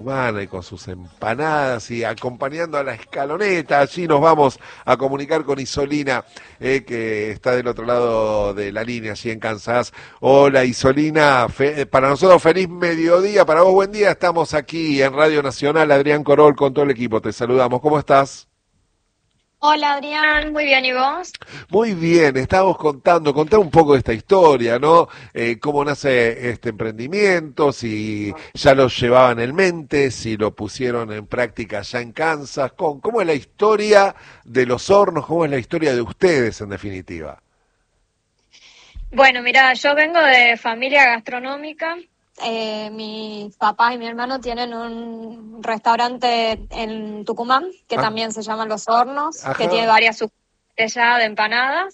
Humana y con sus empanadas y acompañando a la escaloneta. Allí nos vamos a comunicar con Isolina, que está del otro lado de la línea, allí en Kansas. Hola Isolina, para nosotros feliz mediodía, para vos buen día. Estamos aquí en Radio Nacional, Adrián Corol con todo el equipo, te saludamos. ¿Cómo estás? Hola Adrián, muy bien, ¿y vos? Muy bien, estábamos contá un poco de esta historia, ¿no? Cómo nace este emprendimiento, si ya lo llevaban en mente, si lo pusieron en práctica ya en Kansas, ¿cómo es la historia de los hornos, cómo es la historia de ustedes en definitiva? Bueno, mira, yo vengo de familia gastronómica. Mis papás y mi hermano tienen un restaurante en Tucumán que Ah, también se llama Los Hornos, que tiene ajá. varias sucursales ya de empanadas.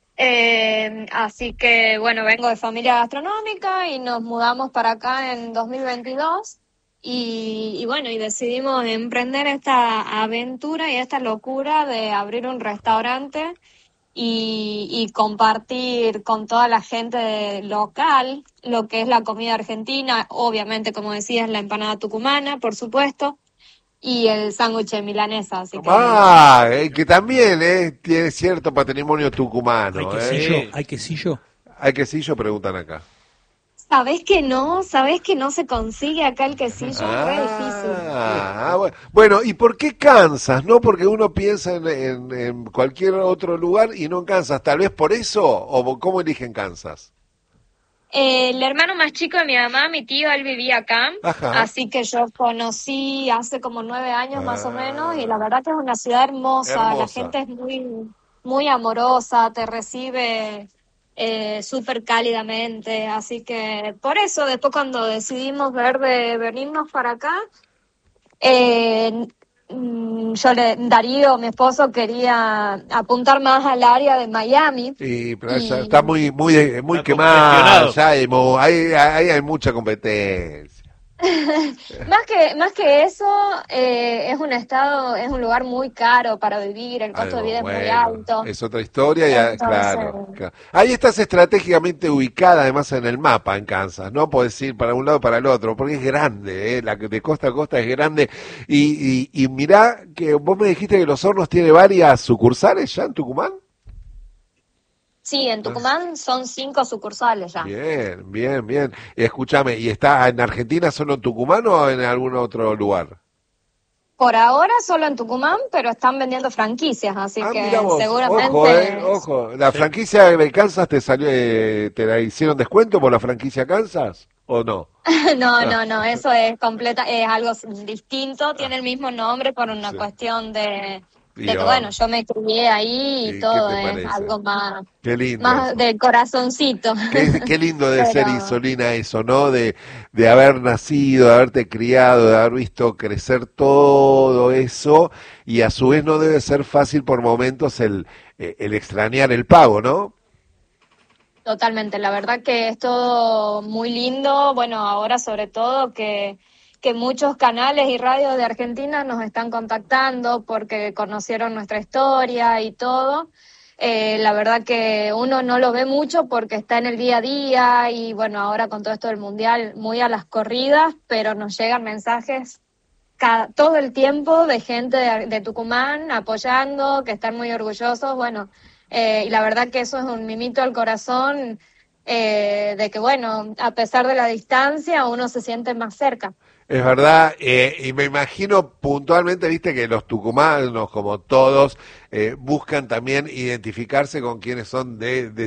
Así que, bueno, vengo de familia gastronómica y nos mudamos para acá en 2022 y bueno, y decidimos emprender esta aventura y esta locura de abrir un restaurante y compartir con toda la gente local lo que es la comida argentina, obviamente, como decías, la empanada tucumana, por supuesto, y el sándwich de milanesa, así que... Que también tiene cierto patrimonio ¿Hay tucumano, quesillo? ¿Hay quesillo? ¿Hay quesillo? Preguntan acá. Sabés que no se consigue acá el quesillo, es re difícil. Bueno, ¿y por qué Kansas? ¿No? Porque uno piensa en cualquier otro lugar y no en Kansas. ¿Tal vez por eso? ¿O cómo eligen Kansas? El hermano más chico de mi mamá, mi tío, él vivía acá, Ajá. así que yo conocí hace como 9 años más o menos, y la Ah, verdad que es una ciudad hermosa, la hermosa. gente es muy amorosa, te recibe súper cálidamente, así que por eso después cuando decidimos ver de venirnos para acá, eh, Darío, mi esposo, quería apuntar más al área de Miami. Pero ya Y está muy Está quemada, congestionado. ya hay mucha competencia. más que eso, es un estado, es un lugar muy caro para vivir, el costo de vida es muy Bueno, alto. es otra historia, Entonces, claro. Ahí estás estratégicamente ubicada además en el mapa en Kansas, no podés ir para un lado o para el otro, porque es grande, la que de costa a costa es grande. Y mirá que vos me dijiste que Los Hornos tiene varias sucursales ya en Tucumán. sí, en Ah, Tucumán son 5 sucursales ya. bien. Escúchame, ¿y está en Argentina solo en Tucumán o en algún otro lugar? Por ahora solo en Tucumán, pero están vendiendo franquicias, así Mira que vos, seguramente... ojo. ¿La Sí. franquicia de Kansas te salió, te la hicieron descuento por la franquicia Kansas o no? Ah, No, eso es es algo distinto, ah, tiene el mismo nombre por una sí. cuestión Y de que, bueno, ahora, yo me crié ahí y ¿y qué todo te es parece? algo Qué lindo más eso. del corazoncito. Qué lindo de ser Pero Isolina eso, ¿no? De haber nacido, de haberte criado, de haber visto crecer todo eso y a su vez no debe ser fácil por momentos el extrañar el pago, ¿no? totalmente, la verdad que es todo muy lindo, bueno, ahora sobre todo que muchos canales y radios de Argentina nos están contactando porque conocieron nuestra historia y todo. La verdad que uno no lo ve mucho porque está en el día a día y bueno, ahora con todo esto del mundial muy a las corridas, pero nos llegan mensajes todo el tiempo de gente de Tucumán apoyando, que están muy orgullosos, bueno, y la verdad que eso es un mimito al corazón, de que bueno, a pesar de la distancia, uno se siente más cerca. Es verdad, y me imagino puntualmente, viste, que los tucumanos, como todos, buscan también identificarse con quienes son de